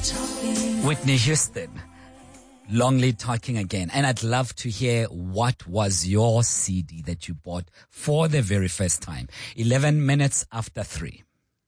Whitney Houston, Lonely Talking Again. And I'd love to hear what was your CD that you bought for the very first time. 11 minutes after 3.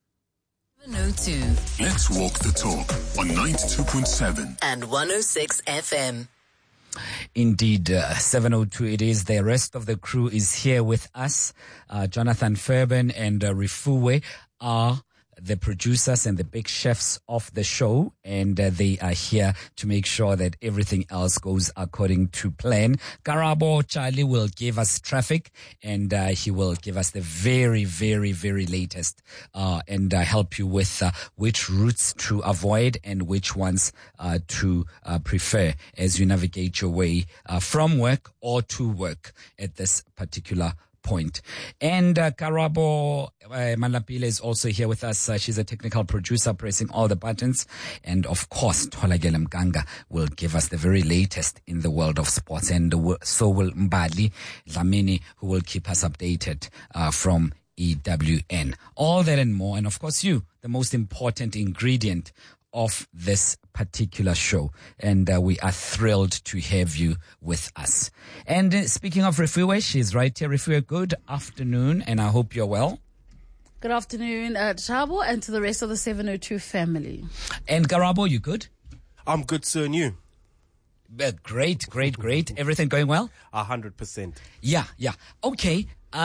702. Let's walk the talk on 92.7 and 106 FM. Indeed, 702 it is. The rest of the crew is here with us. Jonathan Fairbairn and Refuwe are the producers and the big chefs of the show, and they are here to make sure that everything else goes according to plan. Karabo Charlie will give us traffic, and he will give us the very, very, very latest, and help you with which routes to avoid and which ones to prefer as you navigate your way from work or to work at this particular point. And Karabo Malapile is also here with us. She's a technical producer pressing all the buttons. And of course, Tholakele Mganga will give us the very latest in the world of sports. And so will Mbali Dlamini, who will keep us updated from EWN. All that and more. And of course, you, the most important ingredient of this particular show, and we are thrilled to have you with us. And speaking of Refuwe, she's right here. Refuwe, good afternoon, and I hope you're well. Good afternoon, Chabo, and to the rest of the 702 family. And Garabo, you good? I'm good, sir, and you? Great. Everything going well? 100%. Yeah. Okay.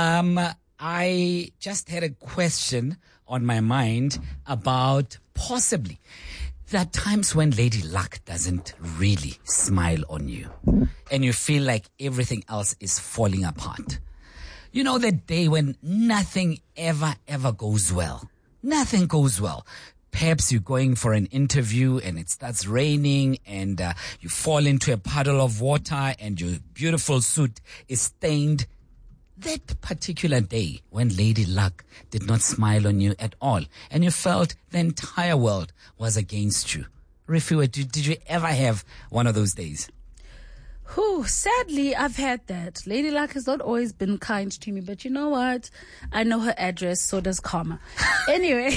I just had a question on my mind about possibly there are times when Lady Luck doesn't really smile on you and you feel like everything else is falling apart. You know, the day when nothing ever goes well. Nothing goes well. Perhaps you're going for an interview and it starts raining and you fall into a puddle of water and your beautiful suit is stained. That particular day when Lady Luck did not smile on you at all and you felt the entire world was against you. Refuwe, did you ever have one of those days? Sadly, I've had that. Lady Luck has not always been kind to me, but you know what? I know her address, so does karma. Anyway,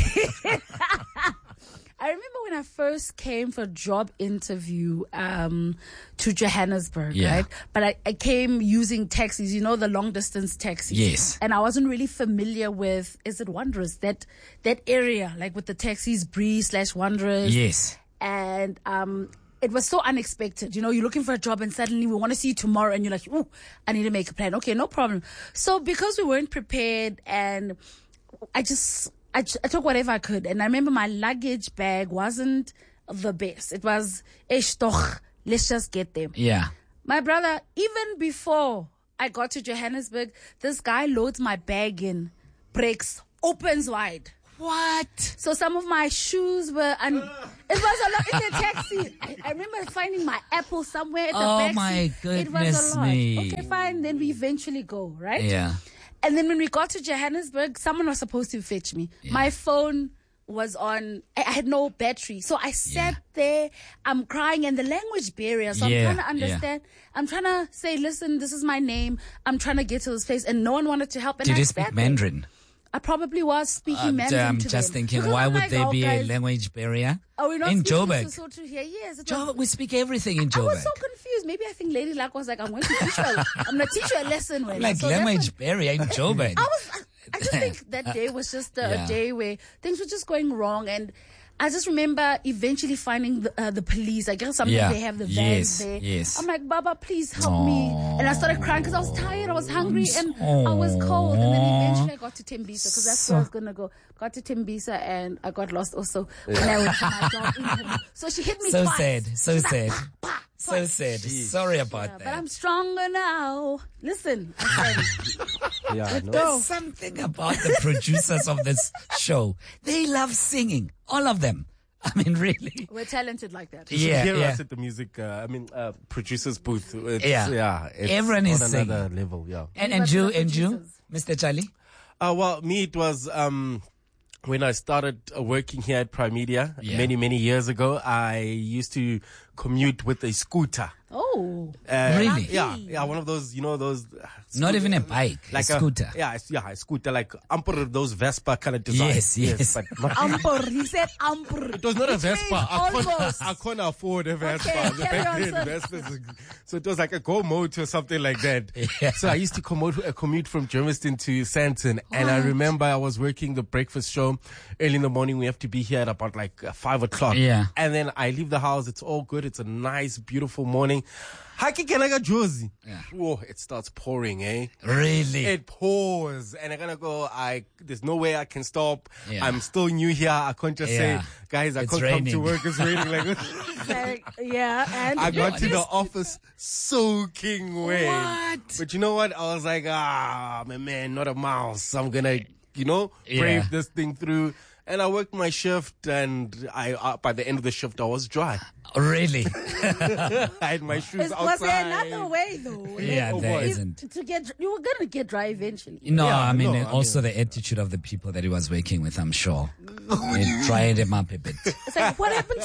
I remember when I first came for a job interview to Johannesburg, right? But I came using taxis, you know, the long distance taxis. Yes. And I wasn't really familiar with, is it Wanderers? That area, like with the taxis, Bree/Wanderers. Yes. And it was so unexpected. You know, you're looking for a job and suddenly we want to see you tomorrow and you're like, ooh, I need to make a plan. Okay, no problem. So because we weren't prepared and I took whatever I could. And I remember my luggage bag wasn't the best. It was, doch, let's just get there. Yeah. My brother, even before I got to Johannesburg, this guy loads my bag in, breaks, opens wide. What? So some of my shoes were, it was a lot in the taxi. I remember finding my Apple somewhere at the back seat. Oh my goodness It was a lot. me. Okay, fine. Then we eventually go, right? Yeah. And then when we got to Johannesburg, someone was supposed to fetch me. Yeah. My phone was on, I had no battery. So I sat there, I'm crying, and the language barrier. So I'm trying to understand. I'm trying to say, listen, this is my name. I'm trying to get to this place. And no one wanted to help. And Did you speak Mandarin? I probably was speaking Mandarin I'm to just them. thinking, why would there be a language barrier? Are we not in speaking Joburg? Sesotho here? Yes. We speak everything in Joburg. I was so confused. Maybe I think Lady Luck was like, I'm going to teach you a lesson. Like language barrier in Joburg. I just think that day was just a day where things were just going wrong. And I just remember eventually finding the police. I guess sometimes they have the vans there. Yes. I'm like, Baba, please help me. And I started crying because I was tired, I was hungry, and I was cold. And then eventually I got to Tembisa because that's where I was going to go. Got to Tembisa and I got lost also when I went to my job interview. So she hit me twice. So sad. So sad. Sorry about that. But I'm stronger now. Listen. There's something about the producers of this show. They love singing. All of them. I mean, really. We're talented like that. Hear us at the music, producers booth. It's everyone is singing. Another level, And you, Mr. Charlie? Well, me, it was, when I started working here at Prime Media many years ago, I used to commute with a scooter. Oh. Oh, Really? Yeah, one of those, those. Not even a bike, a scooter. A scooter, like those Vespa kind of design. Yes. But not, Ampur. He said Ampur. it was not a Vespa. Almost. I couldn't afford a Vespa. Okay, carry on, Vespa. So it was like a Go Motor or something like that. Yeah. So I used to commute from Germiston to Sandton, and I remember I was working the breakfast show early in the morning. We have to be here at about like 5 o'clock. Yeah. And then I leave the house. It's all good. It's a nice, beautiful morning. Haki Kenaga Josie. Yeah. Whoa, it starts pouring, eh? Really? It pours, and I'm gonna go. There's no way I can stop. Yeah. I'm still new here. I can't just say, guys, I It's can't raining. come to work. It's raining. Like, And I got to the office soaking wet. What? But you know what? I was like, my man, not a mouse. I'm gonna, brave this thing through. And I worked my shift, and by the end of the shift, I was dry. Really? I had my shoes outside. Was there another way though? Yeah, Oh, there boy. isn't. You were gonna get dry eventually. No, Yeah, I mean, no, also the attitude of the people that he was working with, I'm sure. It dried him up a bit. It's like, what happened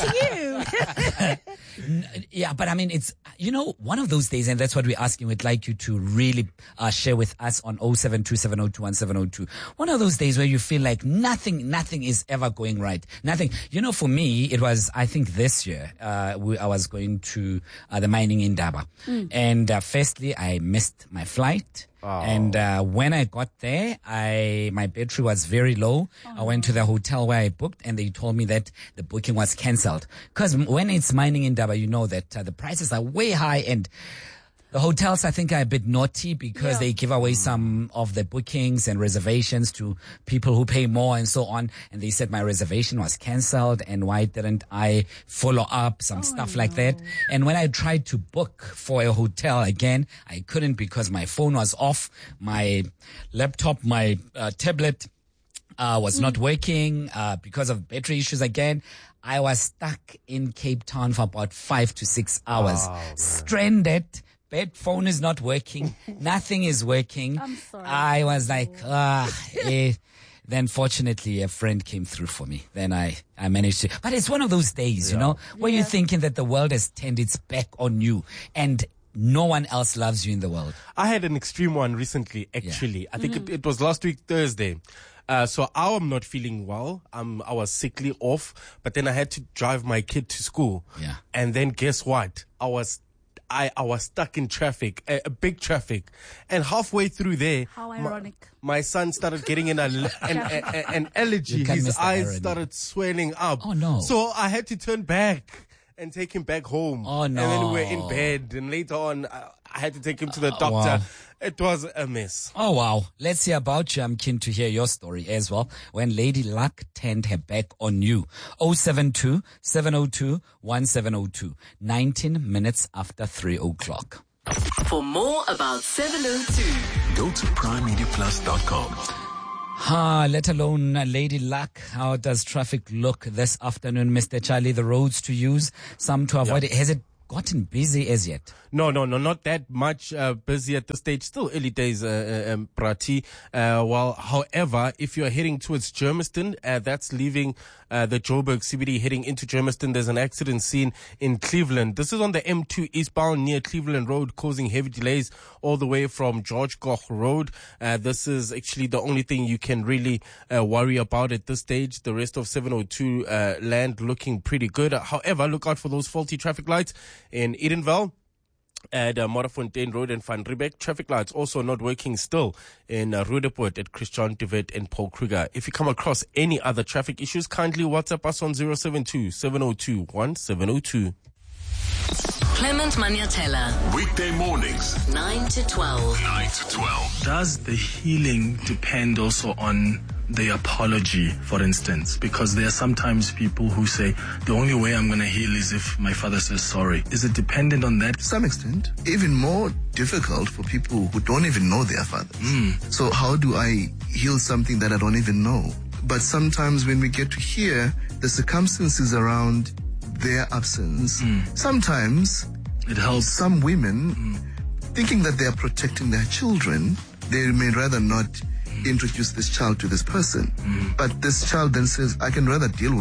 to you? Yeah, but I mean, it's, one of those days, and that's what we're asking. We'd like you to really share with us on 0727021702. One of those days where you feel like nothing is ever going right. Nothing. For me, it was, I think this year, I was going to the mining in Daba. And firstly, I missed my flight. And when I got there, my battery was very low. I went to the hotel where I booked, and they told me that the booking was cancelled. Because when it's mining in Daba, you know that the prices are way high, and the hotels, I think, are a bit naughty because they give away some of the bookings and reservations to people who pay more and so on. And they said my reservation was cancelled, and why didn't I follow up, some stuff like that. And when I tried to book for a hotel again, I couldn't because my phone was off, my laptop, my tablet was not working because of battery issues again. I was stuck in Cape Town for about 5 to 6 hours, stranded. Bed phone is not working. Nothing is working. I'm sorry. I was like, Then fortunately a friend came through for me. Then I managed to, but it's one of those days, where you're thinking that the world has turned its back on you and no one else loves you in the world. I had an extreme one recently, actually. I think it was last week, Thursday. So I'm not feeling well. I was sickly off, but then I had to drive my kid to school. Yeah. And then guess what? I was stuck in traffic, a big traffic. And halfway through there, How ironic. my son started getting an allergy. You can't His miss the eyes irony. started swelling up. Oh, no. So I had to turn back and take him back home. Oh, no. And then we were in bed. And later on, I had to take him to the doctor. wow. It was a mess. Oh, wow. Let's hear about you. I'm keen to hear your story as well. When Lady Luck turned her back on you. 072-702-1702. 19 minutes after 3 o'clock. For more about 702, Go to primemediaplus.com. Let alone Lady Luck. How does traffic look this afternoon, Mr. Charlie? The roads to use, some to avoid. Has it gotten busy as yet? No, not that much busy at this stage. Still early days, Prati. However, if you're heading towards Germiston, that's leaving the Joburg CBD heading into Germiston. There's an accident scene in Cleveland. This is on the M2 eastbound near Cleveland Road, causing heavy delays all the way from George Koch Road. This is actually the only thing you can really worry about at this stage. The rest of 702 land looking pretty good. However, look out for those faulty traffic lights in Edenville at Modderfontein Road and Van Riebeck. Traffic lights also not working still in Rudeport at Christian Devet and Paul Kruger. If you come across any other traffic issues, kindly WhatsApp us on 072-702-1702. Clement Maniatella, Weekday mornings, 9 to 12. 9 to 12. Does the healing depend also on the apology, for instance? Because there are sometimes people who say, the only way I'm going to heal is if my father says sorry. Is it dependent on that? To some extent, even more difficult for people who don't even know their fathers. So how do I heal something that I don't even know? But sometimes when we get to hear the circumstances around their absence, sometimes It helps. some women, thinking that they are protecting their children, they may rather not introduce this child to this person. But this child then says, I can rather deal with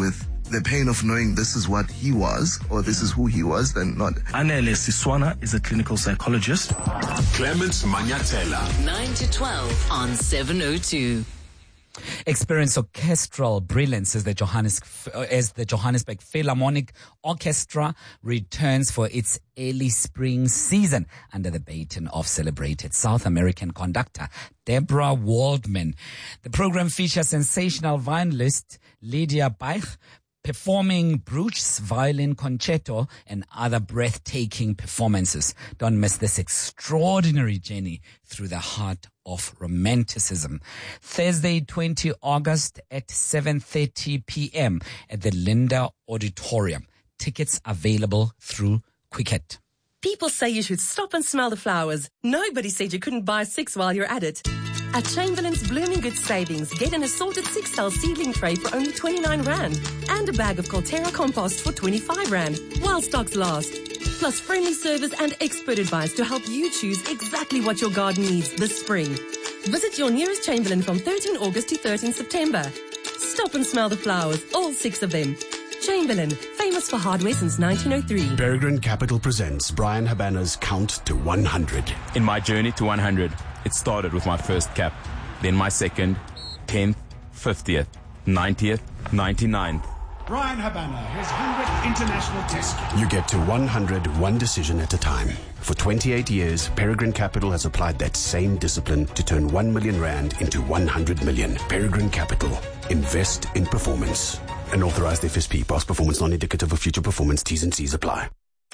the pain of knowing this is what he was or this is who he was than not. Anele Siswana is a clinical psychologist. Clement Manyatela. 9 to 12 on 702. Experience orchestral brilliance as the Johannesburg Philharmonic Orchestra returns for its early spring season under the baton of celebrated South American conductor Deborah Waldman. The program features sensational violinist Lydia Baich performing Bruch's violin concerto and other breathtaking performances. Don't miss this extraordinary journey through the heart of romanticism. Thursday, 20 August at 7:30 p.m. at the Linda Auditorium. Tickets available through Quicket. People say you should stop and smell the flowers. Nobody said you couldn't buy 6 while you're at it. At Chamberlain's Blooming Goods Savings, get an assorted 6-cell seedling tray for only 29 Rand and a bag of Colterra compost for 25 Rand while stocks last. Plus friendly service and expert advice to help you choose exactly what your garden needs this spring. Visit your nearest Chamberlain from 13 August to 13 September. Stop and smell the flowers, all 6 of them. Chamberlain, famous for hardware since 1903. Peregrine Capital presents Brian Habana's Count to 100. In my journey to 100, it started with my first cap, then my second, 10th, 50th, 90th, 99th. Brian Habana, his 100th international test. You get to 100 one decision at a time. For 28 years, Peregrine Capital has applied that same discipline to turn 1 million Rand into 100 million. Peregrine Capital. Invest in performance. An authorized FSP. Past performance non-indicative of future performance. T's and C's apply.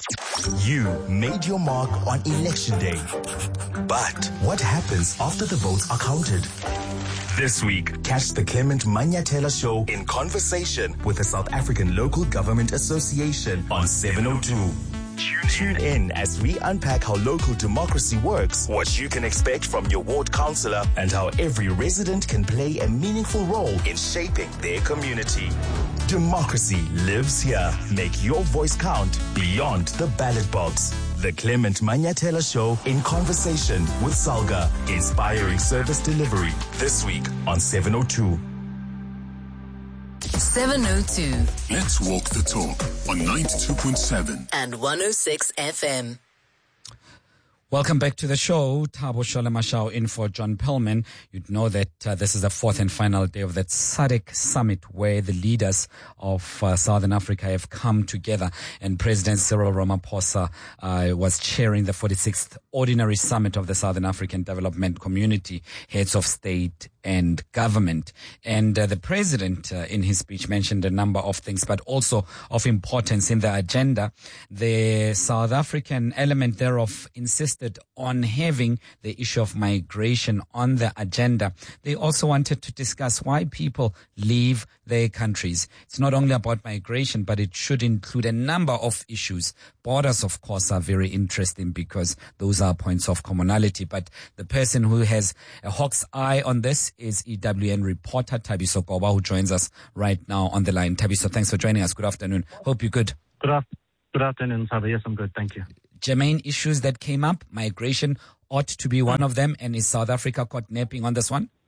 You made your mark on election day. But what happens after the votes are counted? This week, catch the Clement Manyatela Show in conversation with the South African Local Government Association on 702. Tune in as we unpack how local democracy works, what you can expect from your ward councillor, and how every resident can play a meaningful role in shaping their community. Democracy lives here. Make your voice count beyond the ballot box. The Clement Manyatela Show in conversation with Salga, inspiring service delivery. This week on 702. 702 Let's walk the talk on 92.7 and 106 FM. Welcome back to the show. Thabo Sholema in for John Pillman. You'd know that this is the fourth and final day of that SADC summit where the leaders of Southern Africa have come together, and President Cyril Ramaphosa was chairing the 46th Ordinary Summit of the Southern African Development Community, heads of state and government. And the president in his speech mentioned a number of things, but also of importance in the agenda. The South African element thereof insisted on having the issue of migration on the agenda. They also wanted to discuss why people leave their countries. It's not only about migration, but it should include a number of issues. Borders, of course, are very interesting because those are points of commonality. But the person who has a hawk's eye on this is EWN reporter Thabiso Koba, who joins us right now on the line. Thabiso, thanks for joining us. Good afternoon. Hope you're good. Good afternoon, Saba. Yes, I'm good. Thank you. Germane issues that came up, migration ought to be one of them. And is South Africa caught napping on this one?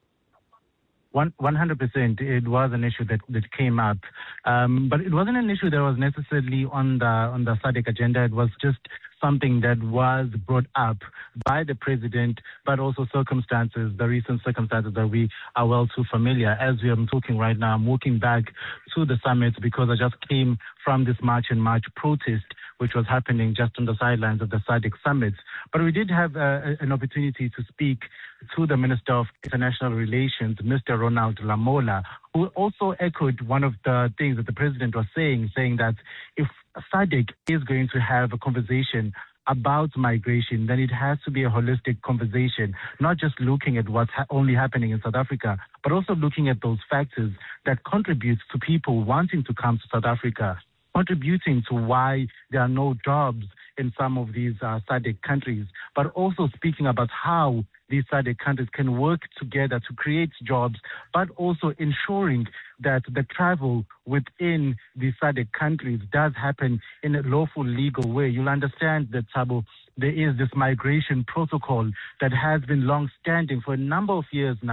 100%. It was an issue that came up. But it wasn't an issue that was necessarily on the SADC agenda. It was just something that was brought up by the president, but also circumstances, the recent circumstances that we are well too familiar. As we are talking right now, I'm walking back to the summit because I just came from this March and March protest, which was happening just on the sidelines of the SADC summit. But we did have an opportunity to speak to the Minister of International Relations, Mr. Ronald Lamola, who also echoed one of the things that the president was saying that if SADC is going to have a conversation about migration, then it has to be a holistic conversation, not just looking at what's only happening in South Africa, but also looking at those factors that contribute to people wanting to come to South Africa, contributing to why there are no jobs in some of these SADC countries, but also speaking about how these SADC countries can work together to create jobs, but also ensuring that the travel within the SADC countries does happen in a lawful, legal way. You'll understand that, Thabo, there is this migration protocol that has been long-standing for a number of years now,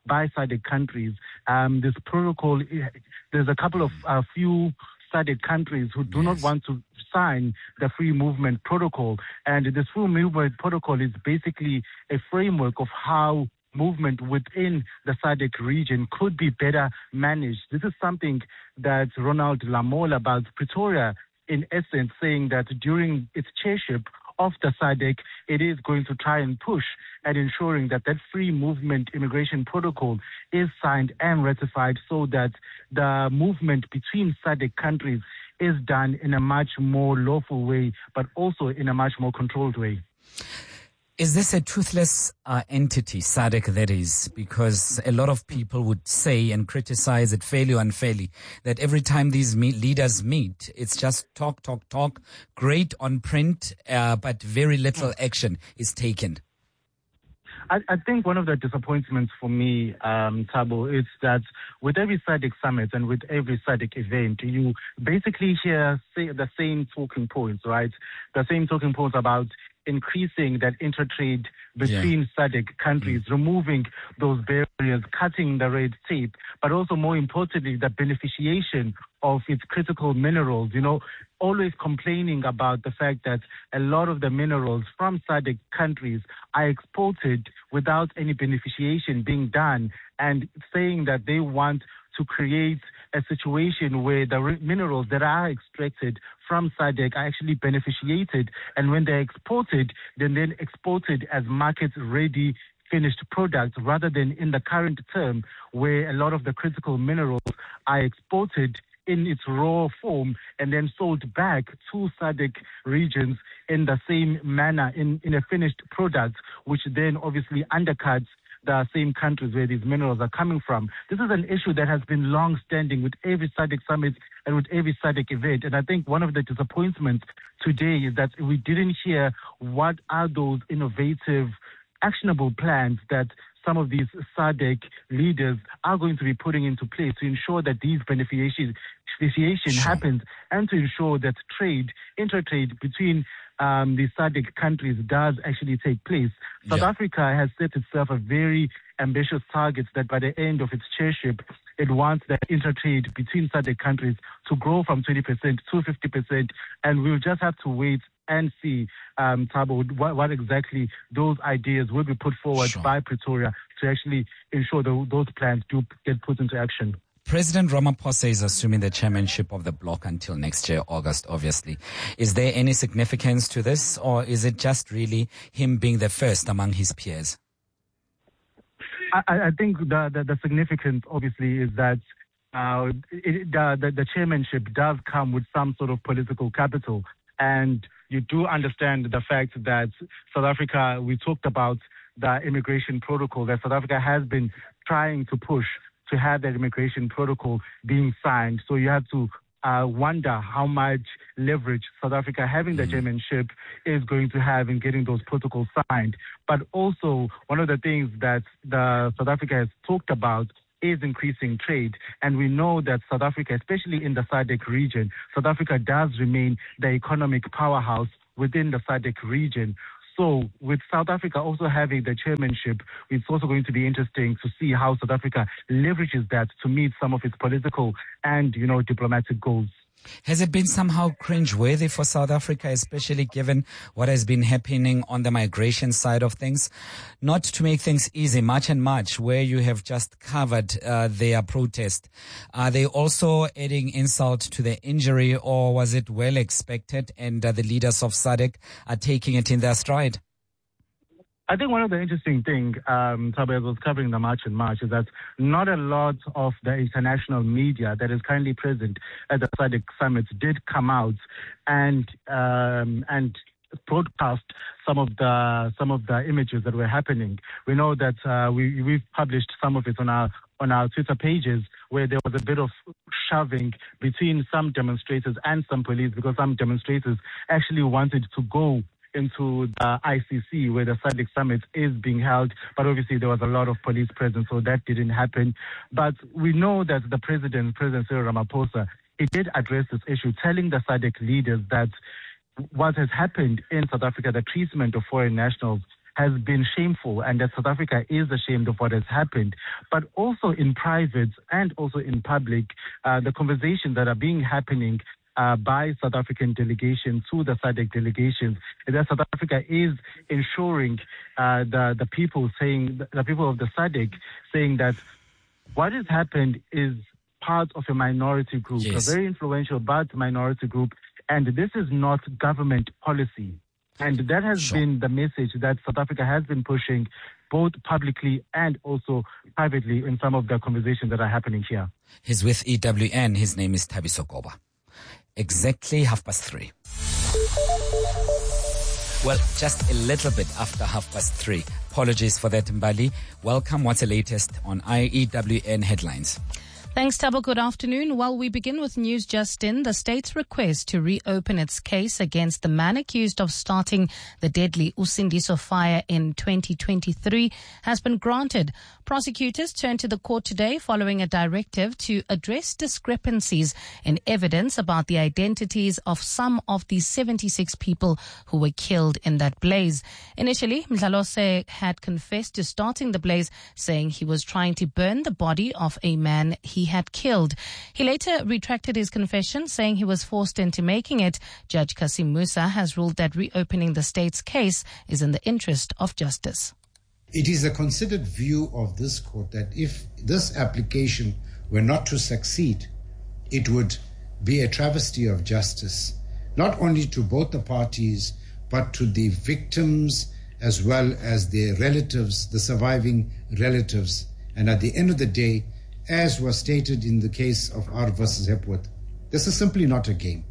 by SADC countries. This protocol, there's a few SADC countries who do not want to sign the free movement protocol. And this free movement protocol is basically a framework of how movement within the SADC region could be better managed. This is something that Ronald Lamola about Pretoria, in essence, saying that during its chairship of the SADC, it is going to try and push at ensuring that free movement immigration protocol is signed and ratified so that the movement between SADC countries is done in a much more lawful way, but also in a much more controlled way. Is this a toothless entity, SADC, that is? Because a lot of people would say and criticize it fairly or unfairly that every time these leaders meet, it's just talk, great on print, but very little action is taken. I think one of the disappointments for me, Thabo, is that with every SADC summit and with every SADC event, you basically hear the same talking points, right? The same talking points about increasing that intertrade between SADC countries, removing those barriers, cutting the red tape, but also more importantly, the beneficiation of its critical minerals, always complaining about the fact that a lot of the minerals from SADC countries are exported without any beneficiation being done, and saying that they want to create a situation where the minerals that are extracted from SADC are actually beneficiated, and when they're exported, then exported as market-ready finished products, rather than in the current term where a lot of the critical minerals are exported in its raw form and then sold back to SADC regions in the same manner in a finished product, which then obviously undercuts the same countries where these minerals are coming from. This is an issue that has been long-standing with every SADC summit and with every SADC event. And I think one of the disappointments today is that we didn't hear what are those innovative, actionable plans that some of these SADC leaders are going to be putting into place to ensure that these beneficiation happens, and to ensure that intertrade between the SADC countries does actually take place. South Africa has set itself a very ambitious target that by the end of its chairship, it wants the intertrade between SADC countries to grow from 20% to 50%, and we'll just have to wait and see, Thabo, what exactly those ideas will be put forward by Pretoria to actually ensure those plans do get put into action. President Ramaphosa is assuming the chairmanship of the bloc until next year, August, obviously. Is there any significance to this, or is it just really him being the first among his peers? I think the significance, obviously, is that the chairmanship does come with some sort of political capital. And you do understand the fact that South Africa, we talked about the immigration protocol, that South Africa has been trying to push to have that immigration protocol being signed. So you have to wonder how much leverage South Africa having the chairmanship is going to have in getting those protocols signed. But also, one of the things that South Africa has talked about is increasing trade. And we know that South Africa, especially in the SADC region, South Africa does remain the economic powerhouse within the SADC region. So with South Africa also having the chairmanship, it's also going to be interesting to see how South Africa leverages that to meet some of its political and, diplomatic goals. Has it been somehow cringeworthy for South Africa, especially given what has been happening on the migration side of things? Not to make things easy, much where you have just covered their protest. Are they also adding insult to the injury, or was it well expected and the leaders of SADC are taking it in their stride? I think one of the interesting things, Thabo, was covering the March and March, is that not a lot of the international media that is currently present at the SADC summit did come out and broadcast some of the images that were happening. We know that we've published some of it on our Twitter pages, where there was a bit of shoving between some demonstrators and some police, because some demonstrators actually wanted to go into the ICC where the SADC summit is being held, but obviously there was a lot of police presence, so that didn't happen. But we know that the President Cyril Ramaphosa, he did address this issue, telling the SADC leaders that what has happened in South Africa, the treatment of foreign nationals, has been shameful and that South Africa is ashamed of what has happened. But also in private and also in public, the conversations that are happening by South African delegations to the SADC delegations, that South Africa is ensuring the people of the SADC saying that what has happened is part of a minority group, yes, a very influential but minority group, and this is not government policy. And that has been the message that South Africa has been pushing both publicly and also privately in some of the conversations that are happening here. He's with EWN. His name is Thabiso Koba. Exactly 3:30. Well, just a little bit after 3:30. Apologies for that, Mbali. Welcome. What's the latest on EWN headlines? Thanks, Tabo. Good afternoon. Well, we begin with news just in. The state's request to reopen its case against the man accused of starting the deadly Usindiso fire in 2023 has been granted. Prosecutors turned to the court today following a directive to address discrepancies in evidence about the identities of some of the 76 people who were killed in that blaze. Initially, Mdlalose had confessed to starting the blaze, saying he was trying to burn the body of a man he had killed. He later retracted his confession, saying he was forced into making it. Judge Kasim Musa has ruled that reopening the state's case is in the interest of justice. It is a considered view of this court that if this application were not to succeed, it would be a travesty of justice, not only to both the parties, but to the victims as well as their relatives, the surviving relatives. And at the end of the day, as was stated in the case of R versus Hepworth, this is simply not a game.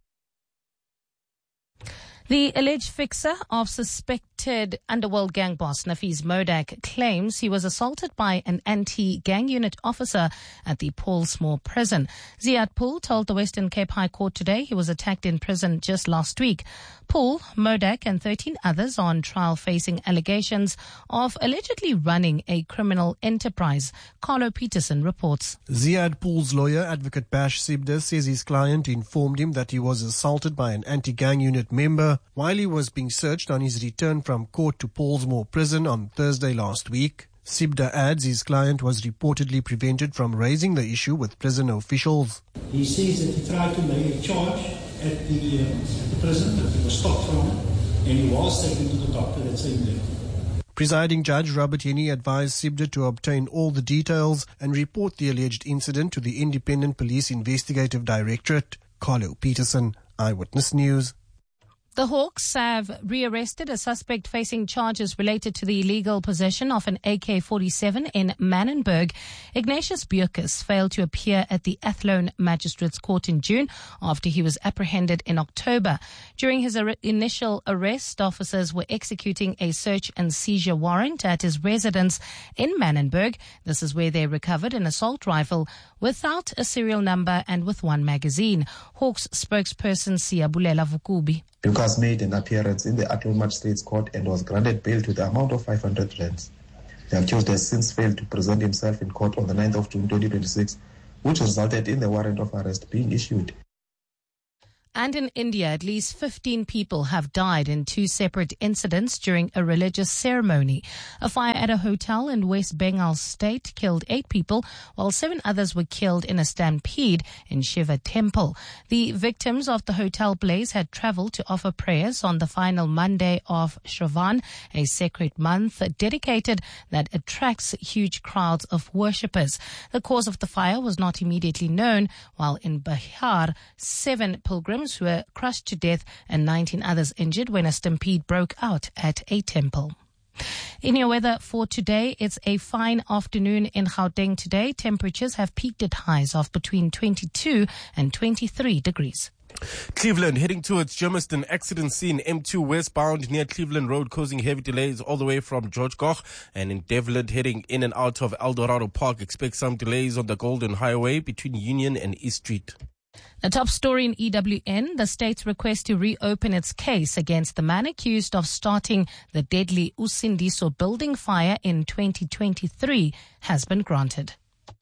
The alleged fixer of suspected underworld gang boss Nafeez Modak claims he was assaulted by an anti-gang unit officer at the Pollsmoor prison. Ziad Pool told the Western Cape High Court today he was attacked in prison just last week. Pool, Modak and 13 others are on trial facing allegations of allegedly running a criminal enterprise. Carlo Peterson reports. Ziad Pool's lawyer, Advocate Bash Sibda, says his client informed him that he was assaulted by an anti-gang unit member while he was being searched on his return from court to Pollsmoor prison on Thursday last week. Sibda adds his client was reportedly prevented from raising the issue with prison officials. He says that he tried to lay a charge at the prison, but he was stopped from it, and he was taken to the doctor that same day. Presiding Judge Robert Henny advised Sibda to obtain all the details and report the alleged incident to the Independent Police Investigative Directorate. Carlo Peterson, Eyewitness News. The Hawks have rearrested a suspect facing charges related to the illegal possession of an AK-47 in Manenberg. Ignatius Bierkus failed to appear at the Athlone Magistrates Court in June after he was apprehended in October. During his initial arrest, officers were executing a search and seizure warrant at his residence in Manenberg. This is where they recovered an assault rifle without a serial number and with one magazine. Hawks spokesperson Siyabulela Vukubi. Bierkus made an appearance in the Athlone Magistrates Court and was granted bail to the amount of 500 rands. The accused has since failed to present himself in court on the 9th of June 2026, which resulted in the warrant of arrest being issued. And in India, at least 15 people have died in two separate incidents during a religious ceremony. A fire at a hotel in West Bengal state killed 8 people, while 7 others were killed in a stampede in Shiva temple. The victims of the hotel blaze had traveled to offer prayers on the final Monday of Shravan, a sacred month dedicated that attracts huge crowds of worshippers. The cause of the fire was not immediately known, while in Bihar, 7 pilgrims were crushed to death and 19 others injured when a stampede broke out at a temple. In your weather for today, it's a fine afternoon in Gauteng today. Temperatures have peaked at highs of between 22 and 23 degrees. Cleveland heading towards Germiston. Accident scene M2 westbound near Cleveland Road, causing heavy delays all the way from George Koch. And in Devlin heading in and out of Eldorado Park, expect some delays on the Golden Highway between Union and East Street. A top story in EWN, the state's request to reopen its case against the man accused of starting the deadly Usindiso building fire in 2023 has been granted.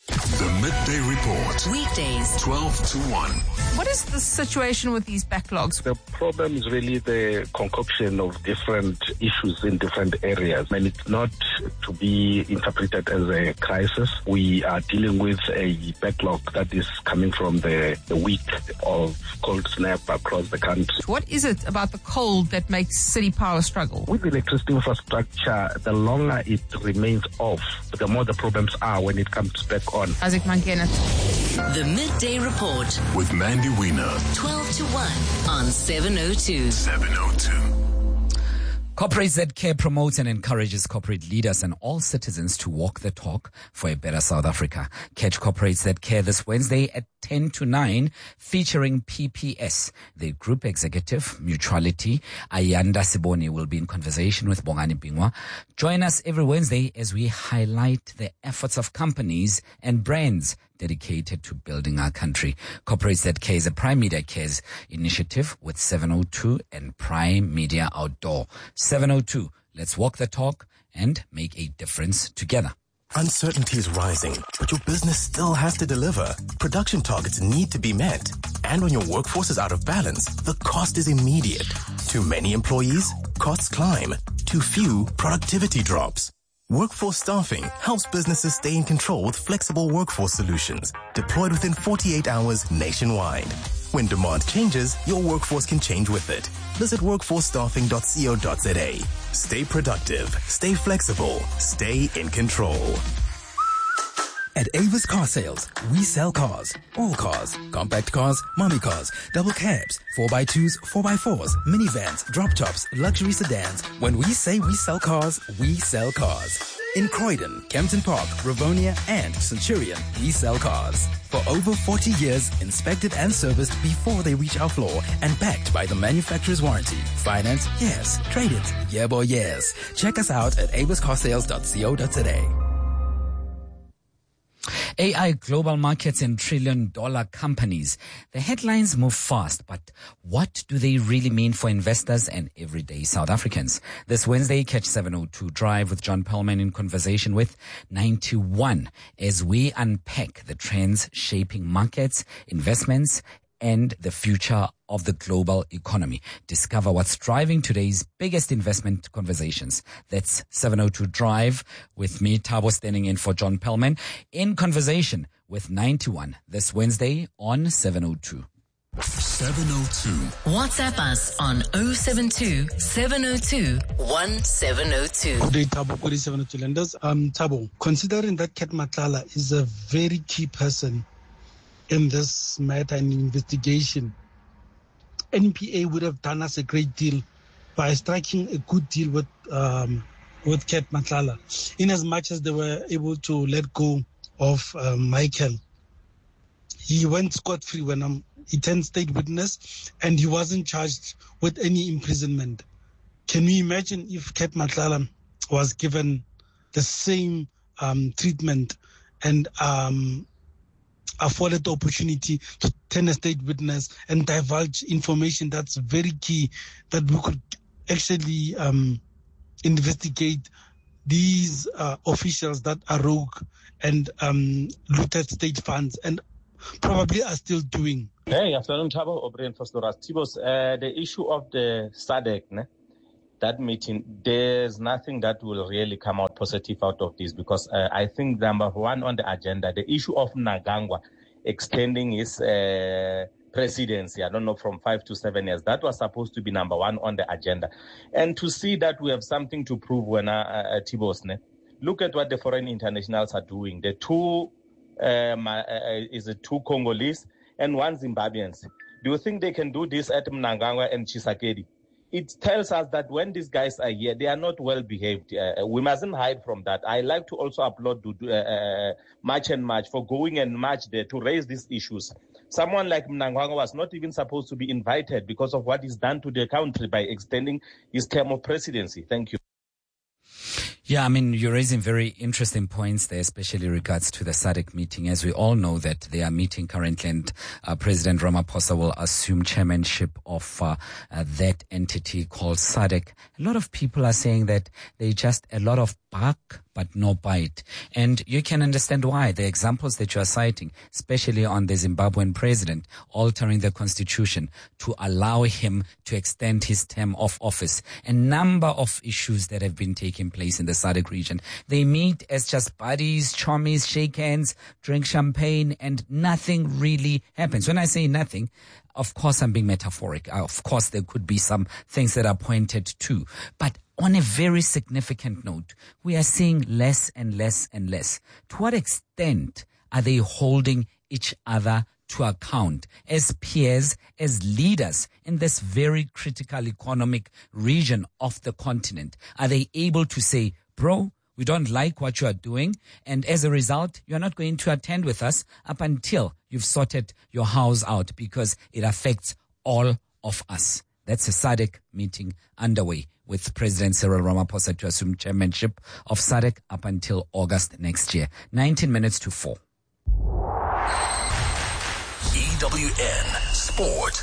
The Midday Report. Weekdays, 12 to 1. What is the situation with these backlogs? The problem is really the concoction of different issues in different areas, and it's not to be interpreted as a crisis. We are dealing with a backlog that is coming from the week of cold snap across the country. What is it about the cold that makes City Power struggle? With electricity infrastructure, the longer it remains off, the more the problems are when it comes back on. Isaac Mangena. The Midday Report With Mandy Wiener. 12 to 1 on 702. 702. Corporate ZCare promotes and encourages corporate leaders and all citizens to walk the talk for a better South Africa. Catch Corporate ZCare this Wednesday at 10 to 9, featuring PPS. The group executive, Mutuality, Ayanda Siboni, will be in conversation with Bongani Bingwa. Join us every Wednesday as we highlight the efforts of companies and brands dedicated to building our country. Corporate ZK is a Prime Media Cares initiative with 702 and Prime Media Outdoor. 702, let's walk the talk and make a difference together. Uncertainty is rising, but your business still has to deliver. Production targets need to be met. And when your workforce is out of balance, the cost is immediate. Too many employees? Costs climb. Too few? Productivity drops. Workforce Staffing helps businesses stay in control with flexible workforce solutions deployed within 48 hours nationwide. When demand changes, your workforce can change with it. Visit workforcestaffing.co.za. Stay productive, stay flexible, stay in control. At Avis Car Sales, we sell cars. All cars. Compact cars, mommy cars, double cabs, 4x2s, 4x4s, minivans, drop tops, luxury sedans. When we say we sell cars, we sell cars. In Croydon, Kempton Park, Rivonia, and Centurion, we sell cars. For over 40 years, inspected and serviced before they reach our floor and backed by the manufacturer's warranty. Finance? Yes. Trade-ins? Yeah, boy, yes. Check us out at aviscarsales.co.za. AI global markets and trillion-dollar companies. The headlines move fast, but what do they really mean for investors and everyday South Africans? This Wednesday, catch 702 Drive with John Perlman in conversation with 91 as we unpack the trends shaping markets, investments, and the future of the global economy. Discover what's driving today's biggest investment conversations. That's 702 Drive with me, Thabo, standing in for John Perlman, in conversation with 91 this Wednesday on 702. 702. WhatsApp us on 072 702 1702. Good day, Thabo. Good day, 702 lenders. Thabo, considering that Cat Matlala is a very key person in this matter and investigation, NPA would have done us a great deal by striking a good deal with Cat Matlala, in as much as they were able to let go of Michael. He went scot-free when he turned state witness, and he wasn't charged with any imprisonment. Can you imagine if Cat Matlala was given the same treatment and afforded the opportunity to turn a state witness and divulge information that's very key, that we could actually investigate these officials that are rogue and looted state funds and probably are still doing. Hey, afternoon, Thabo. O'Brien Fostoras. Tibos, the issue of the SADC, that meeting, there's nothing that will really come out positive out of this, because I think number one on the agenda, the issue of Mnangagwa extending his presidency, I don't know, from 5 to 7 years, that was supposed to be number one on the agenda. And to see that we have something to prove when Tibos, look at what the foreign internationals are doing. The two two Congolese and one Zimbabweans. Do you think they can do this at Mnangagwa and Tshisekedi? It tells us that when these guys are here, they are not well behaved. We mustn't hide from that. I like to also applaud March and March for going and march there to raise these issues. Someone like Mnangagwa was not even supposed to be invited because of what is done to the country by extending his term of presidency. Thank you. Yeah, I mean, you're raising very interesting points there, especially in regards to the SADC meeting. As we all know that they are meeting currently, and President Ramaphosa will assume chairmanship of that entity called SADC. A lot of people are saying that there are just a lot of bark but no bite. And you can understand why. The examples that you are citing, especially on the Zimbabwean president altering the constitution to allow him to extend his term of office. A number of issues that have been taking place in the SADC region. They meet as just buddies, chummies, shake hands, drink champagne, and nothing really happens. When I say nothing, of course I'm being metaphoric. Of course there could be some things that are pointed to. But on a very significant note, we are seeing less and less and less. To what extent are they holding each other to account as peers, as leaders in this very critical economic region of the continent? Are they able to say, bro, we don't like what you are doing, and as a result, you are not going to attend with us up until you've sorted your house out, because it affects all of us. That's a SADC meeting underway with President Cyril Ramaphosa to assume chairmanship of SADC up until August next year. 19 minutes to 4. EWN Sport.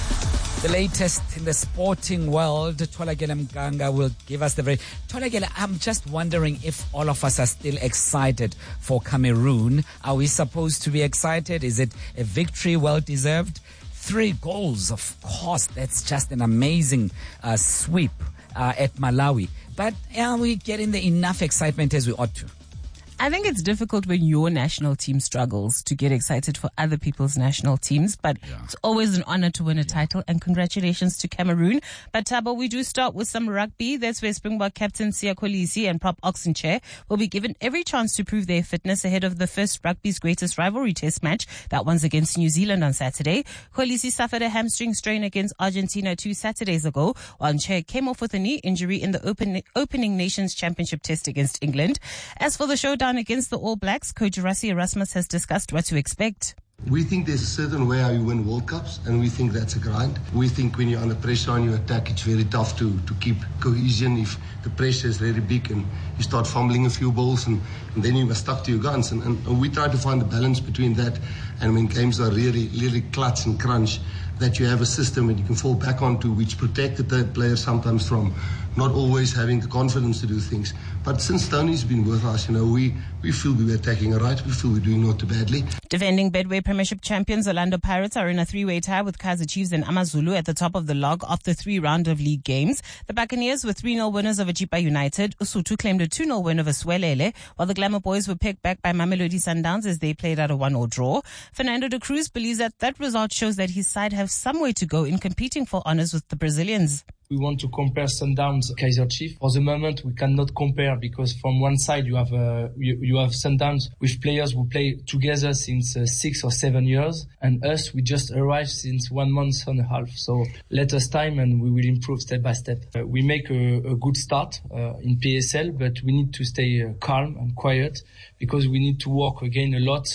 The latest in the sporting world, Tholakele Mganga will give us the very... Tholakele, I'm just wondering if all of us are still excited for Cameroon. Are we supposed to be excited? Is it a victory well-deserved? 3 goals, of course. That's just an amazing sweep at Malawi. But are we getting the enough excitement as we ought to? I think it's difficult when your national team struggles to get excited for other people's national teams, but it's always an honor to win a title, and congratulations to Cameroon. But Thabo, we do start with some rugby. That's where Springbok captain Siya Kolisi and prop Oxenchair will be given every chance to prove their fitness ahead of the first rugby's greatest rivalry test match. That one's against New Zealand on Saturday. Kolisi suffered a hamstring strain against Argentina 2 Saturdays ago, while Chair came off with a knee injury in the opening Nations Championship test against England. As for the showdown against the All Blacks, coach Rassie Erasmus has discussed what to expect. We think there's a certain way how you win World Cups, and we think that's a grind. We think when you're under pressure on your attack, it's very tough to keep cohesion if the pressure is very big and you start fumbling a few balls and then you are stuck to your guns. And we try to find the balance between that and when games are really, really clutch and crunch, that you have a system that you can fall back onto, which protect the third player sometimes from not always having the confidence to do things. But since Tony's been with us, we feel we're attacking it right. We feel we're doing not too badly. Defending Bedway Premiership champions Orlando Pirates are in a 3-way tie with Kaizer Chiefs and Amazulu at the top of the log after 3 round of league games. The Buccaneers were 3-0 winners over Chipa United. Usutu claimed a 2-0 win over Swelele, while the Glamour Boys were picked back by Mamelodi Sundowns as they played out a 1-0 draw. Fernando de Cruz believes that result shows that his side have some way to go in competing for honours with the Brazilians. We want to compare Sundowns, Kaizer Chiefs. For the moment, we cannot compare because from one side you have Sundowns with players who play together since 6 or 7 years, and us, we just arrived since 1 month and a half. So let us time and we will improve step by step. We make a good start in PSL, but we need to stay calm and quiet because we need to work again a lot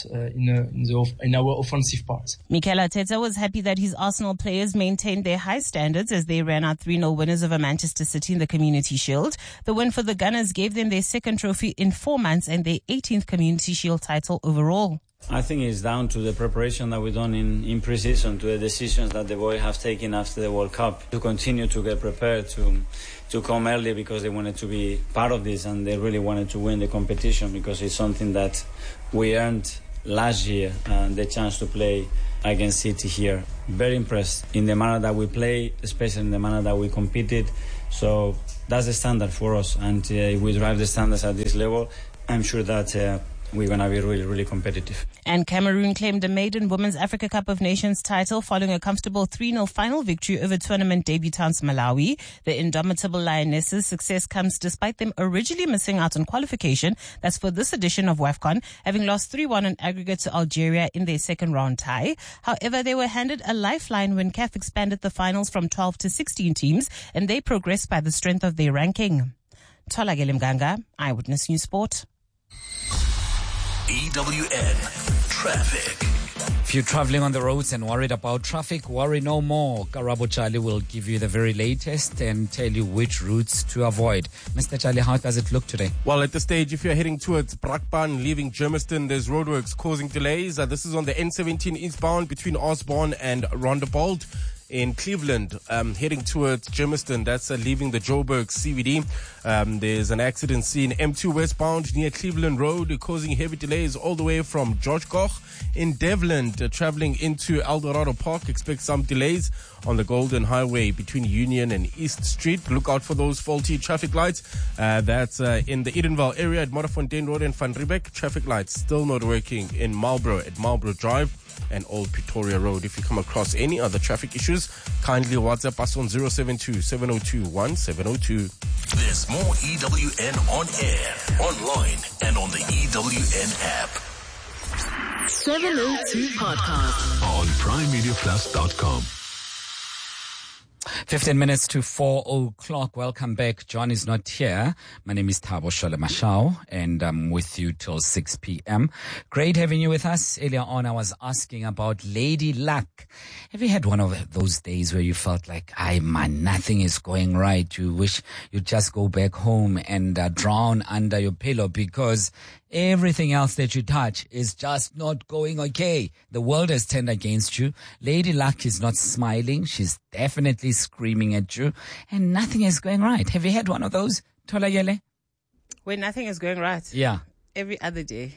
in our offensive parts. Mikel Arteta was happy that his Arsenal players maintained their high standards as they ran out 3-0 winners over Manchester City in the Community Shield. The win for the Gunners gave them their second trophy in 4 months and their 18th Community Shield title overall. I think it's down to the preparation that we've done in pre-season, to the decisions that the boys have taken after the World Cup, to continue to get prepared, to come early because they wanted to be part of this and they really wanted to win the competition because it's something that we earned last year, the chance to play against City here. Very impressed in the manner that we play, especially in the manner that we competed. So that's the standard for us, and if we drive the standards at this level, I'm sure that we're going to be really, really competitive. And Cameroon claimed a maiden Women's Africa Cup of Nations title following a comfortable 3-0 final victory over tournament debutants Malawi. The indomitable Lionesses' success comes despite them originally missing out on qualification. That's for this edition of WAFCON, having lost 3-1 on aggregate to Algeria in their second round tie. However, they were handed a lifeline when CAF expanded the finals from 12 to 16 teams, and they progressed by the strength of their ranking. Tholakele Mganga, Eyewitness News Sport. EWN Traffic. If you're traveling on the roads and worried about traffic, worry no more. Karabo Charlie will give you the very latest and tell you which routes to avoid. Mr. Charlie, how does it look today? Well, at this stage, if you're heading towards Brakpan, leaving Germiston, there's roadworks causing delays. This is on the N17 eastbound between Osborne and Rondebold. in Cleveland, heading towards Germiston. That's leaving the Joburg CBD. There's an accident scene M2 westbound near Cleveland Road, causing heavy delays all the way from George Koch. In Devland, traveling into Eldorado Park, expect some delays on the Golden Highway between Union and East Street. Look out for those faulty traffic lights. That's in the Edenvale area at Modderfontein Road and Van Riebeck. Traffic lights still not working in Marlborough at Marlborough Drive and Old Pretoria Road. If you come across any other traffic issues, kindly WhatsApp us on 072-702-1702. There's more EWN on air, online, and on the EWN app. 702 Podcast on primemediaplus.com. 15 minutes to 4 o'clock. Welcome back. John is not here. My name is Thabo Shole Mashao, and I'm with you till 6 p.m. Great having you with us. Earlier on, I was asking about Lady Luck. Have you had one of those days where you felt like, nothing is going right? You wish you'd just go back home and drown under your pillow because everything else that you touch is just not going okay. The world has turned against you. Lady Luck is not smiling. She's definitely screaming at you, and nothing is going right. Have you had one of those, Tolayele? When nothing is going right? Yeah. Every other day.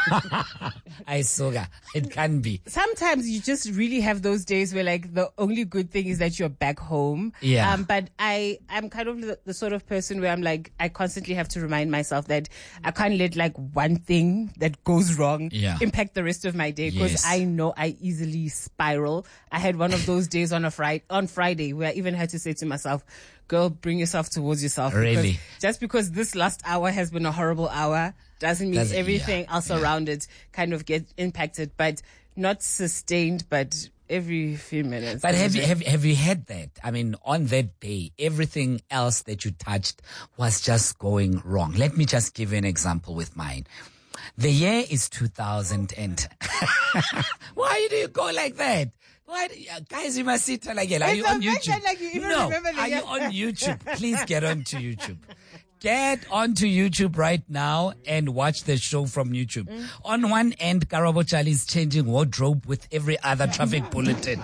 It can be. Sometimes you just really have those days where like the only good thing is that you're back home. Yeah. But I'm kind of the sort of person where I'm like, I constantly have to remind myself that I can't let like one thing that goes wrong impact the rest of my day, because I know I easily spiral. I had one of those days on Friday where I even had to say to myself, girl, bring yourself towards yourself. Really? Just because this last hour has been a horrible hour doesn't mean everything else around it kind of get impacted, but not sustained, but every few minutes. But have you had that? I mean, on that day, everything else that you touched was just going wrong. Let me just give you an example with mine. The year is 2000 and why do you go like that? Why, guys, you must see Talagel. Are you on YouTube? Like you even no, remember the are year. you on YouTube? Please get onto YouTube. Get onto YouTube right now and watch the show from YouTube. On one end, Karabo Chali is changing wardrobe with every other traffic bulletin.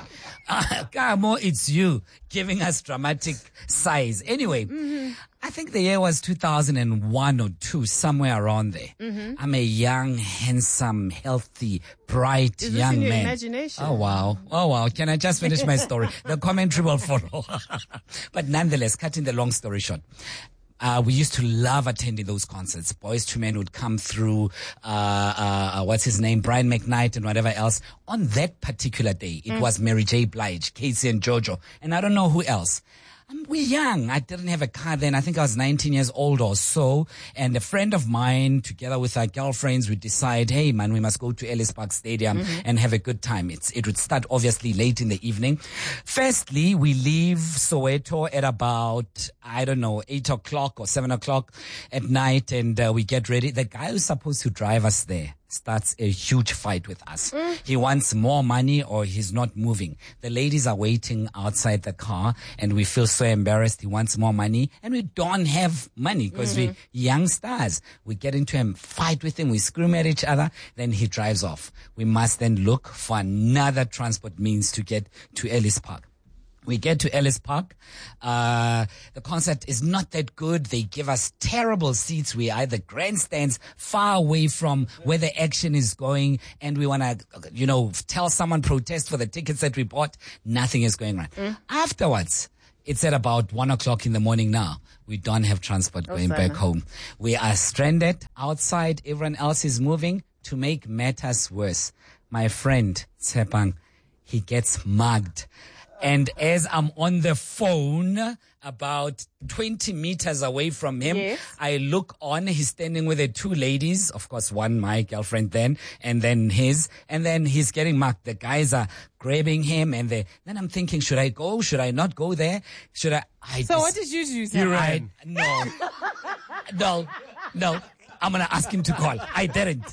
Kamo, it's you giving us dramatic sighs. Anyway, I think the year was 2001 or 2, somewhere around there. I'm a young, handsome, healthy, bright Is young this in your man. imagination? Oh wow. Can I just finish my story? The commentary will follow. But nonetheless, cutting the long story short, we used to love attending those concerts. Boys to Men would come through, what's his name? Brian McKnight and whatever else. On that particular day, it was Mary J. Blige, Casey and Jojo, and I don't know who else. We're young. I didn't have a car then. I think I was 19 years old or so. And a friend of mine, together with our girlfriends, we decide, hey man, we must go to Ellis Park Stadium and have a good time. It would start obviously late in the evening. Firstly, we leave Soweto at about, 8 o'clock or 7 o'clock at night, and we get ready. The guy who's supposed to drive us there starts a huge fight with us. He wants more money or he's not moving. The ladies are waiting outside the car and we feel so embarrassed. He wants more money and we don't have money because we're young stars. We get into a fight with him. We scream at each other. Then he drives off. We must then look for another transport means to get to Ellis Park. We get to Ellis Park. The concert is not that good. They give us terrible seats. We are at the grandstands far away from where the action is going. And we want to, tell someone, protest for the tickets that we bought. Nothing is going right. Afterwards, it's at about 1 o'clock in the morning now. We don't have transport going back home. We are stranded outside. Everyone else is moving. To make matters worse, my friend, Tsepang, he gets mugged. And as I'm on the phone about 20 meters away from him, I look on, he's standing with the 2 ladies, of course, one my girlfriend then, and then his, and then he's getting mugged. The guys are grabbing him, and then I'm thinking, should I go? Should I not go there? Should I? What did you do? You ran. No. I'm going to ask him to call. I didn't.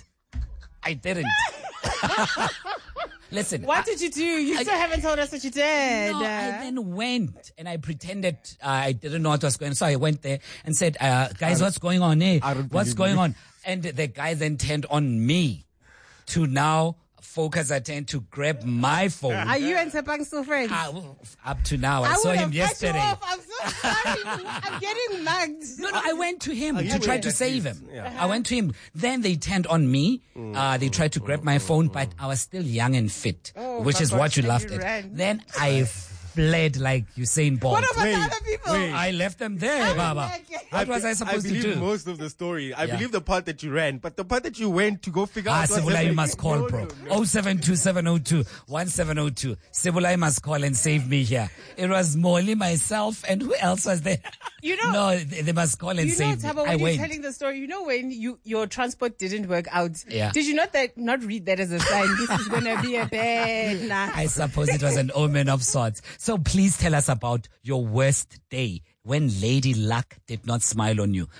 Listen. What did you do? You still haven't told us what you did. No, I then went and I pretended I didn't know what was going on. So I went there and said, guys, what's going on here? What's going on? And the guy then turned on me to now Focus attempt to grab my phone. Are you and Tshepang still friends? Up to now. I saw him yesterday. I'm so sorry. I'm getting mugged. No, I went to him to try to save him. Yeah. I went to him. Then they turned on me. They tried to grab my phone, but I was still young and fit, which is what you laughed at. Then I fled like Usain Bolt. What about the other people? I left them there, Baba. What was I supposed to do? I believe most of the story. I believe the part that you ran, but the part that you went to go figure out. Sibulai must call, bro. 072-702-1702. Sibulai must call and save me here. It was Molly, myself, and who else was there? You know, no, they must call and save me. Thabo, when you're telling the story, you know when your transport didn't work out. Yeah. Did you not read that as a sign? This is gonna be a bad night. I suppose it was an omen of sorts. So please tell us about your worst day when Lady Luck did not smile on you.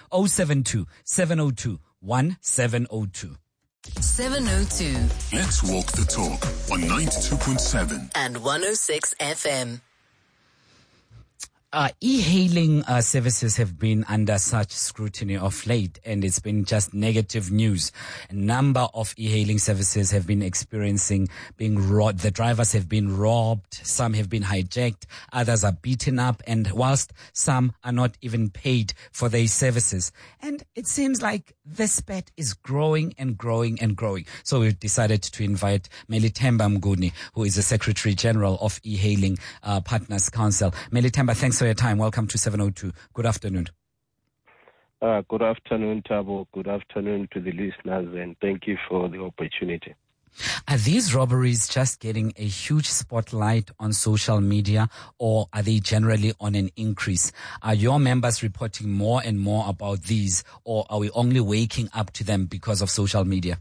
072-702-1702. 702. Let's walk the talk on 92.7 and 106 FM. E-hailing services have been under such scrutiny of late, and it's been just negative news. A number of e-hailing services have been experiencing being robbed. The drivers have been robbed. Some have been hijacked. Others are beaten up. And whilst some are not even paid for their services. And it seems like this bet is growing and growing and growing. So we've decided to invite Melithemba Mnguni, who is the Secretary General of E-Hailing Partners Council. Melithemba, thanks for your time. Welcome to 702. Good afternoon. Good afternoon, Thabo. Good afternoon to the listeners, and thank you for the opportunity. Are these robberies just getting a huge spotlight on social media, or are they generally on an increase? Are your members reporting more and more about these, or are we only waking up to them because of social media?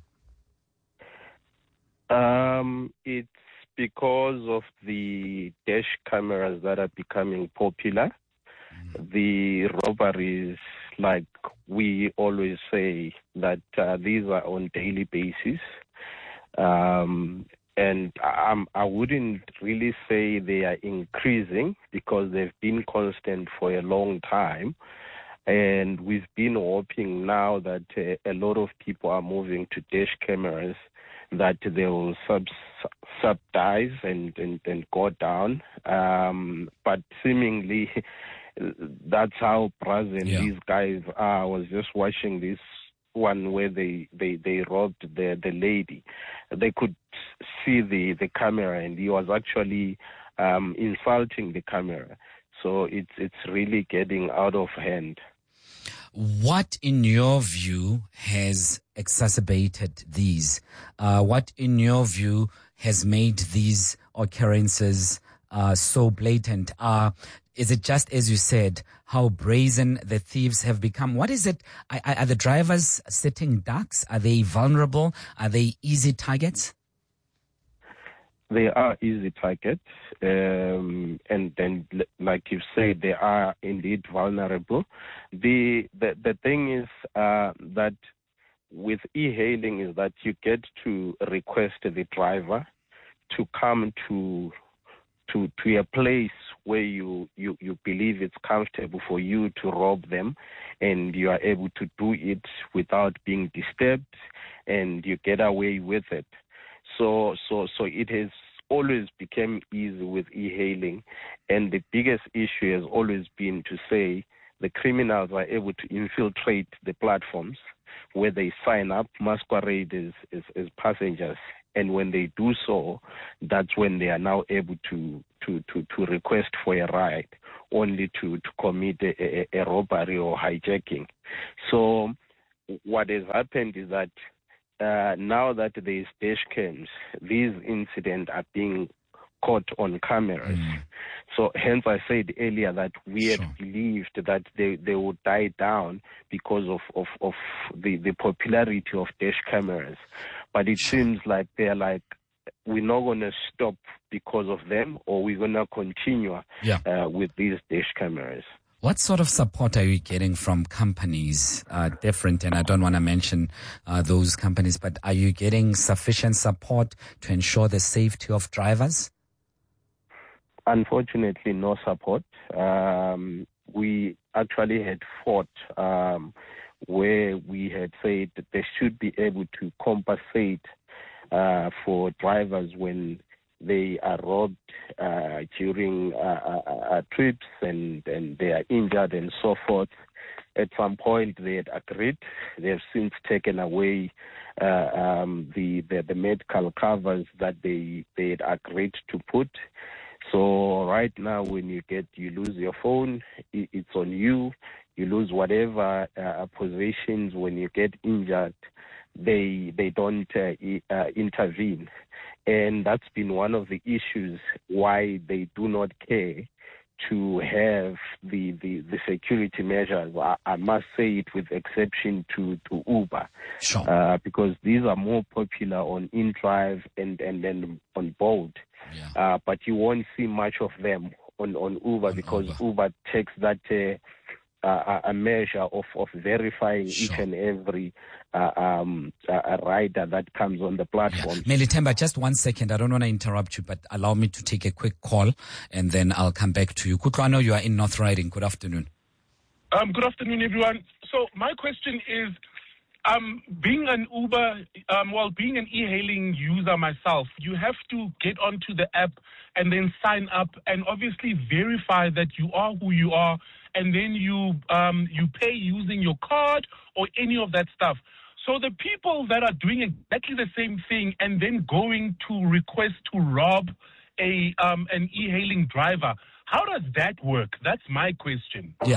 It's because of the dash cameras that are becoming popular. The robberies, like we always say, that these are on daily basis. And I wouldn't really say they are increasing because they've been constant for a long time. And we've been hoping now that a lot of people are moving to dash cameras, that they will subsidize and go down. But seemingly that's how present these guys are. I was just watching this one where they robbed the lady. They could see the camera, and he was actually insulting the camera. So it's really getting out of hand. What, in your view, has exacerbated these? What, in your view, has made these occurrences so blatant? Is it just, as you said, how brazen the thieves have become? What is it? Are the drivers sitting ducks? Are they vulnerable? Are they easy targets? They are easy targets, and then, like you said, they are indeed vulnerable. The thing is that with e-hailing is that you get to request the driver to come to a place where you believe it's comfortable for you to rob them, and you are able to do it without being disturbed, and you get away with it. So it has always become easy with e-hailing, and the biggest issue has always been to say the criminals are able to infiltrate the platforms where they sign up, masquerade as passengers, and when they do so, that's when they are now able to request for a ride, only to commit a robbery or hijacking. So what has happened is that now that there is dash cams, these incidents are being caught on cameras. So hence I said earlier that we had believed that they would die down because of the popularity of dash cameras. But it seems like they're like, we're not going to stop because of them, or we're going to continue with these dash cameras. What sort of support are you getting from companies, different, and I don't want to mention those companies, but are you getting sufficient support to ensure the safety of drivers? Unfortunately, no support. We actually had fought where we had said that they should be able to compensate for drivers when they are robbed during trips and they are injured and so forth. At some point, they had agreed. They have since taken away the medical covers that they had agreed to put. So right now, when you lose your phone, it's on you. You lose whatever possessions when you get injured. They don't intervene, and that's been one of the issues why they do not care to have the security measures. I must say it with exception to Uber, sure. Because these are more popular on InDrive and then on Bolt. Yeah. But you won't see much of them on Uber because Uber takes that a measure of verifying each and every a rider that comes on the platform. Yeah. Melithemba, just 1 second. I don't want to interrupt you, but allow me to take a quick call and then I'll come back to you. Kutlwano, you are in North Riding. Good afternoon. Good afternoon, everyone. So my question is, being an being an e-hailing user myself, you have to get onto the app and then sign up and obviously verify that you are who you are, and then you pay using your card or any of that stuff. So the people that are doing exactly the same thing and then going to request to rob an e-hailing driver, how does that work? That's my question. Yeah.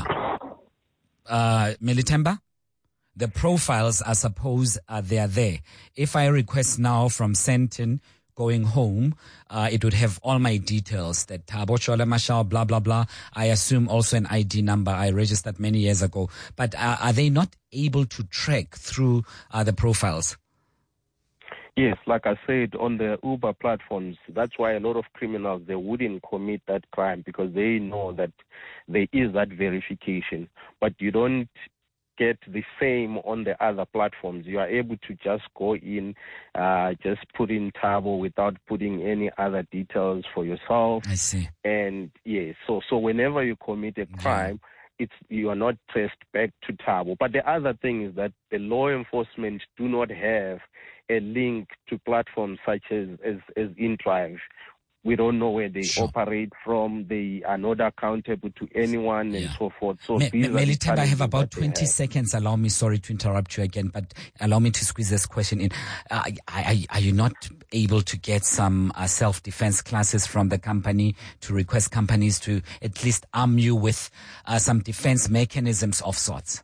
Melithemba? The profiles, I suppose, they are there. If I request now from Sentin going home, it would have all my details, that Thabo Chole Mashao, blah, blah, blah. I assume also an ID number I registered many years ago. But are they not able to track through the profiles? Yes, like I said, on the Uber platforms, that's why a lot of criminals, they wouldn't commit that crime because they know that there is that verification. But you don't get the same on the other platforms. You are able to just go in, just put in Thabo without putting any other details for yourself. I see. And yes, so whenever you commit a crime, you are not traced back to Thabo. But the other thing is that the law enforcement do not have a link to platforms such as InDrive. We don't know where they operate from. They are not accountable to anyone and so forth. So Melithemba, I have about 20 seconds. Allow me, sorry to interrupt you again, but allow me to squeeze this question in. Are you not able to get some self-defense classes from the company to request companies to at least arm you with some defense mechanisms of sorts?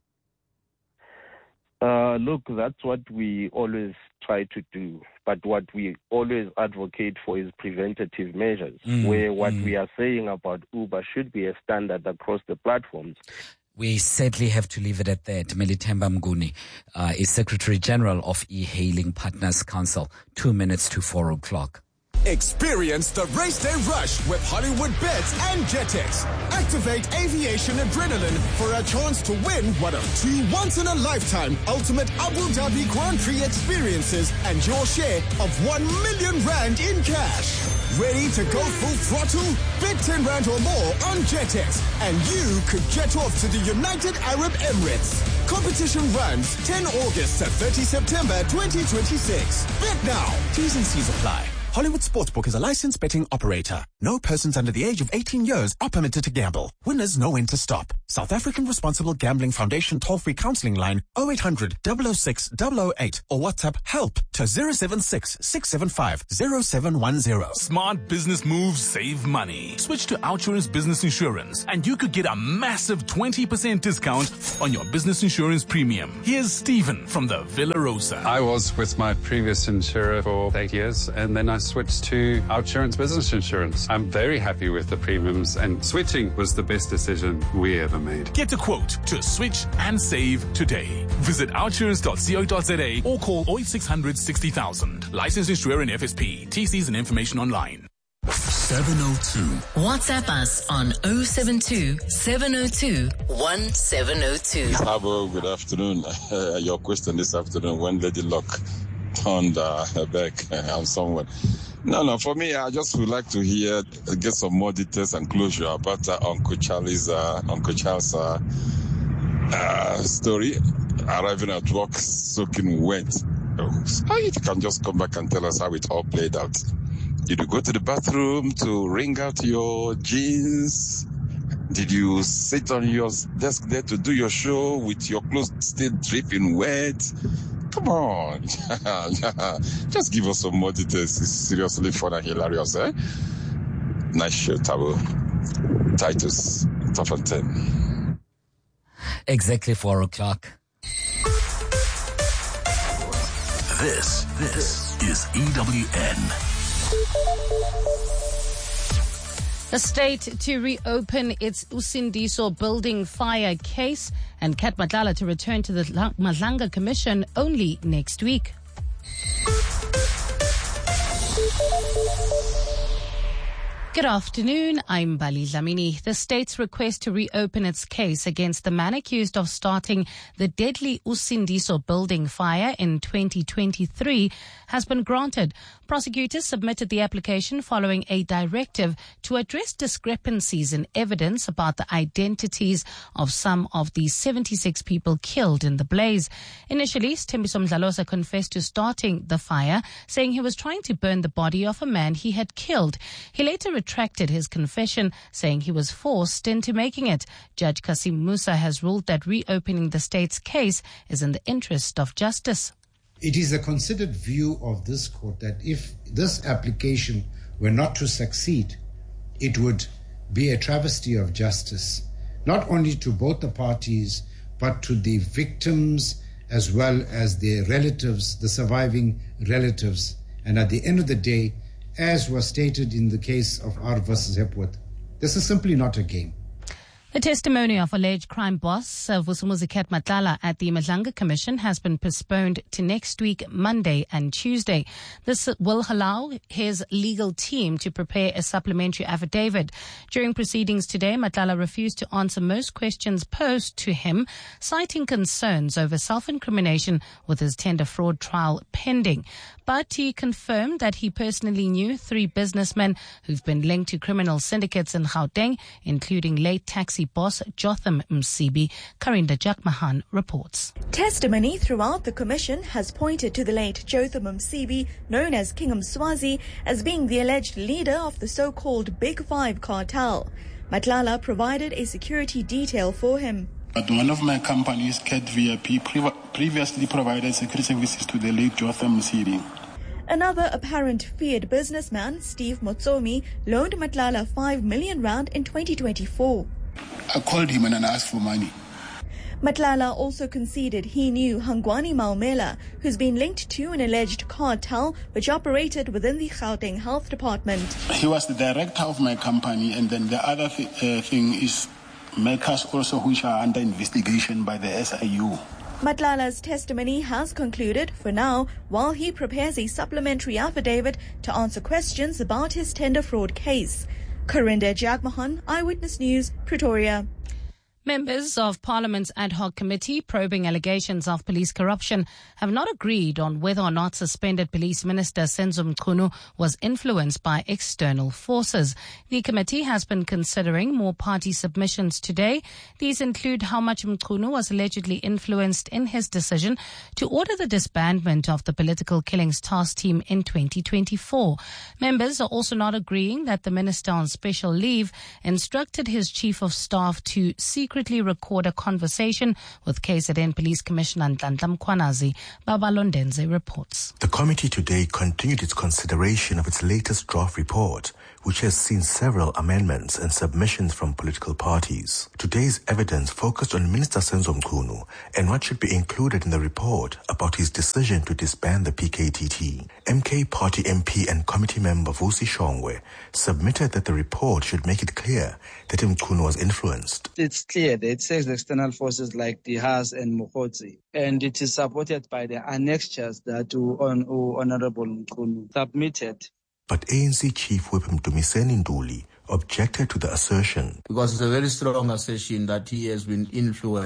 Look, that's what we always try to do. But what we always advocate for is preventative measures, where what we are saying about Uber should be a standard across the platforms. We sadly have to leave it at that. Melithemba Mnguni is Secretary General of E-Hailing Partners Council. 2 minutes to 4 o'clock. Experience the race day rush with Hollywood Bets and Jetex. Activate aviation adrenaline for a chance to win one of 2 once-in-a-lifetime ultimate Abu Dhabi Grand Prix experiences and your share of 1 million rand in cash. Ready to go full throttle? Bet 10 rand or more on Jetex and you could jet off to the United Arab Emirates. Competition runs 10 August to 30 September 2026. Bet now. T's and C's apply. Hollywood Sportsbook is a licensed betting operator. No persons under the age of 18 years are permitted to gamble. Winners know when to stop. South African Responsible Gambling Foundation toll-free counseling line 0800 006 008 or WhatsApp help to 076 675 0710. Smart business moves save money. Switch to Outsurance Business Insurance and you could get a massive 20% discount on your business insurance premium. Here's Stephen from the Villa Rosa. I was with my previous insurer for 8 years and then I switched to Outsurance Business Insurance. I'm very happy with the premiums and switching was the best decision we ever made. Get a quote to switch and save today. Visit outsurance.co.za or call 0800 60,000. Licensed insurer in FSP. TCs and information online. 702. WhatsApp us on 072 702 1702. Thabo, good afternoon. Your question this afternoon, when Lady Luck turned her back on someone. No, for me, I just would like to get some more details and closure about Uncle Charles' story, arriving at work soaking wet So you can just come back and tell us how it all played out. Did you go to the bathroom to wring out your jeans? Did you sit on your desk there to do your show with your clothes still dripping wet? Come on. Just give us some more details. It's seriously fun and hilarious, eh? Nice show, Tabo. Titus, top of 10. Exactly 4 o'clock. This is EWN. The state to reopen its Usindiso building fire case and Kat Matlala to return to the Madlanga Commission only next week. Good afternoon, I'm Bali Dlamini. The state's request to reopen its case against the man accused of starting the deadly Usindiso building fire in 2023 has been granted. Prosecutors submitted the application following a directive to address discrepancies in evidence about the identities of some of the 76 people killed in the blaze. Initially, Sthembiso Mdlalosa confessed to starting the fire, saying he was trying to burn the body of a man he had killed. He later retracted his confession, saying he was forced into making it. Judge Kasim Musa has ruled that reopening the state's case is in the interest of justice. It is a considered view of this court that if this application were not to succeed, it would be a travesty of justice, not only to both the parties, but to the victims as well as their relatives, the surviving relatives. And at the end of the day, as was stated in the case of R versus Hepworth, this is simply not a game. The testimony of alleged crime boss Vusumuzi Kat Matlala at the Madlanga Commission has been postponed to next week, Monday and Tuesday. This will allow his legal team to prepare a supplementary affidavit. During proceedings today, Matlala refused to answer most questions posed to him, citing concerns over self-incrimination with his tender fraud trial pending. But he confirmed that he personally knew 3 businessmen who've been linked to criminal syndicates in Gauteng, including late taxi boss Jotham Msibi. Karinda Jakmahan reports. Testimony throughout the commission has pointed to the late Jotham Msibi, known as King Mswazi, as being the alleged leader of the so-called Big Five cartel. Matlala provided a security detail for him. But one of my companies, Cat VIP, previously provided security services to the late Jotham Msibi. Another apparent feared businessman, Steve Motsomi, loaned Matlala 5 million rand in 2024. I called him and I asked for money. Matlala also conceded he knew Hangwani Maumela, who's been linked to an alleged cartel which operated within the Gauteng Health Department. He was the director of my company, and then the other thing is makers also which are under investigation by the SIU. Matlala's testimony has concluded for now while he prepares a supplementary affidavit to answer questions about his tender fraud case. Karinda Jagmohan, Eyewitness News, Pretoria. Members of Parliament's ad hoc committee probing allegations of police corruption have not agreed on whether or not suspended police minister Senzo Mchunu was influenced by external forces. The committee has been considering more party submissions today. These include how much Mchunu was allegedly influenced in his decision to order the disbandment of the political killings task team in 2024. Members are also not agreeing that the minister on special leave instructed his chief of staff to secretly record a conversation with KZN Police Commissioner Nhlanhla Mkhwanazi. Baba Londenze reports. The committee today continued its consideration of its latest draft report, which has seen several amendments and submissions from political parties. Today's evidence focused on Minister Senzo Mchunu and what should be included in the report about his decision to disband the PKTT. MK Party MP and committee member Vusi Shongwe submitted that the report should make it clear that Mchunu was influenced. It's clear that it says external forces like Dihas and Mokotsi, and it is supported by the annexures that Honorable Mchunu submitted. But ANC Chief Whip Mdumiseni Nduli objected to the assertion. Because it's a very strong assertion that he has been influenced